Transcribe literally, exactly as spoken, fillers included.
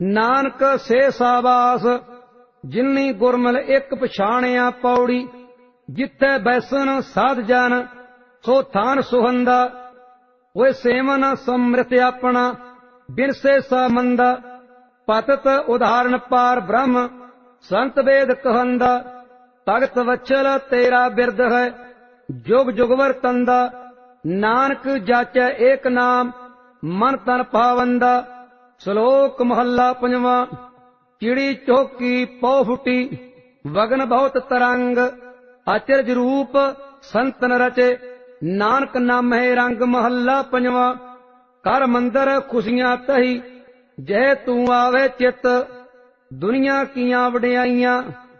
नानक से साबास जिन्नी गुरमल एक पछाणिया पौड़ी। जिथे बैसन साध जन सो थान सुहंदा। वे सेवन समृत अपना बिन से सामंदा। पतत उदाहरण पार ब्रह्म संत वेद कहंदा। भगत वचल तेरा बिरद है जुग जुग वरतंदा। नानक जाचै एक नाम मन तन पावंदा। श्लोक महला पंजवा। चिड़ी चौकी पौ फुटी वगन बहुत तरंग। अचरज रूप संतन रचे नानक नाम है रंग। महला पंजवा। कर मंदर खुशियां तही जय तू आवे चित। दुनिया कियां वडियाइयां